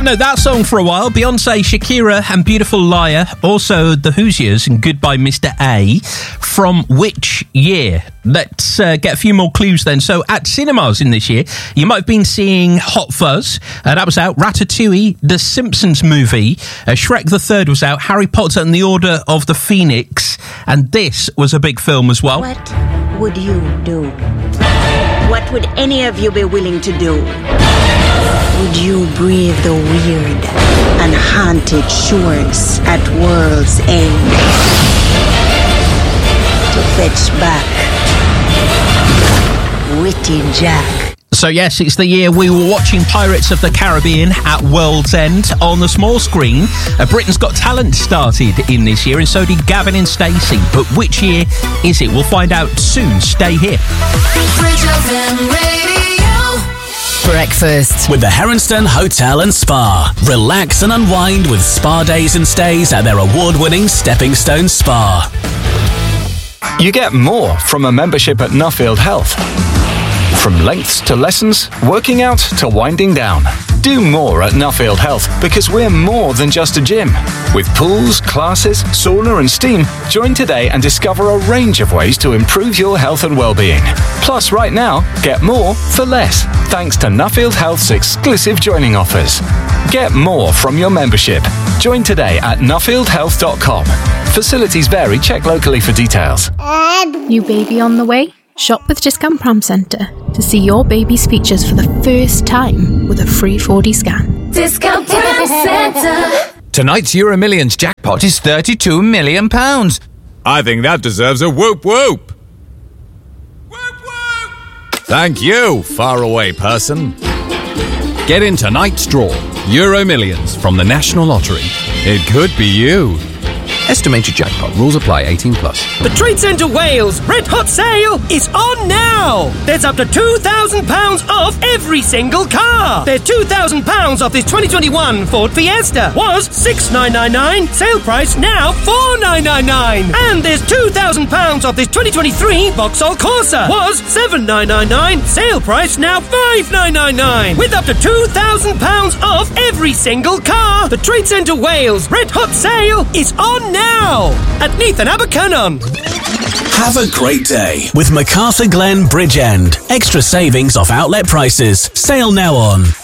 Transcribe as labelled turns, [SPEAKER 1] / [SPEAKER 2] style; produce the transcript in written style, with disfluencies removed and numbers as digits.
[SPEAKER 1] Won't know that song for a while. Beyonce, Shakira and Beautiful Liar. Also the Hoosiers and Goodbye Mr. A. From which year? Let's get a few more clues then. So at cinemas in this year, you might have been seeing Hot Fuzz. That was out. Ratatouille, The Simpsons movie. Shrek the Third was out. Harry Potter and the Order of the Phoenix. And this was a big film as well.
[SPEAKER 2] What would you do? What would any of you be willing to do? Would you brave the weird and haunted shores at world's end to fetch back Witty Jack?
[SPEAKER 1] So yes, it's the year we were watching Pirates of the Caribbean at World's End on the small screen. Britain's Got Talent started in this year, and so did Gavin and Stacey. But which year is it? We'll find out soon. Stay here.
[SPEAKER 3] Breakfast with the Heronston Hotel and Spa. Relax and unwind with spa days and stays at their award-winning Stepping Stone Spa.
[SPEAKER 4] You get more from a membership at Nuffield Health. From lengths to lessons, working out to winding down. Do more at Nuffield Health because we're more than just a gym. With pools, classes, sauna and steam, join today and discover a range of ways to improve your health and well-being. Plus, right now, get more for less, thanks to Nuffield Health's exclusive joining offers. Get more from your membership. Join today at nuffieldhealth.com. Facilities vary. Check locally for details.
[SPEAKER 5] New baby on the way? Shop with Discount Pram Centre to see your baby's features for the first time with a free 4D scan.
[SPEAKER 6] Discount Pram Centre.
[SPEAKER 7] Tonight's Euro Millions jackpot is £32 million.
[SPEAKER 8] I think that deserves a whoop whoop. Whoop whoop. Thank you, faraway person. Get in tonight's draw. Euro Millions from the National Lottery. It could be you.
[SPEAKER 7] Estimated jackpot. Rules apply. 18+.
[SPEAKER 9] The Trade Centre Wales Red Hot Sale is on now. There's up to £2,000 off every single car. There's £2,000 off this 2021 Ford Fiesta. Was $6,999. Sale price now $4,999. And there's £2,000 off this 2023 Vauxhall Corsa. Was $7,999. Sale price now $5,999. With up to £2,000 off every single car. The Trade Centre Wales Red Hot Sale is on now at Neath and Abercynon.
[SPEAKER 3] Have a great day with MacArthur Glen Bridgend. Extra savings off outlet prices. Sale now on